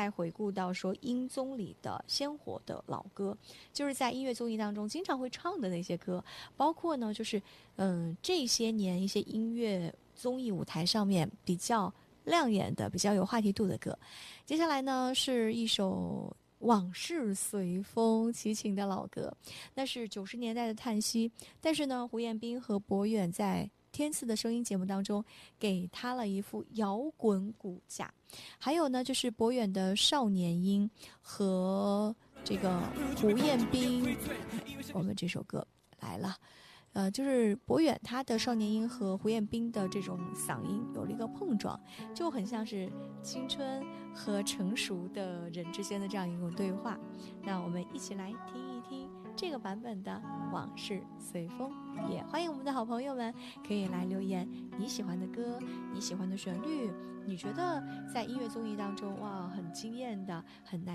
再回顾到说音综里的鲜活的老歌，就是在音乐综艺当中经常会唱的那些歌，包括呢就是这些年一些音乐综艺舞台上面比较亮眼的、比较有话题度的歌。接下来呢是一首往事随风，齐秦的老歌，那是90年代的叹息。但是呢，胡彦斌和博远在天赐的声音节目当中给他了一副摇滚骨架。还有呢，就是博远的少年音和这个胡彦斌，我们这首歌来了。就是博远他的少年音和胡彦斌的这种嗓音有了一个碰撞，就很像是青春和成熟的人之间的这样一种对话。那我们一起来听一听这个版本的《往事随风》，也欢迎我们的好朋友们可以来留言你喜欢的歌、你喜欢的旋律，你觉得在音乐综艺当中哇很惊艳的、很难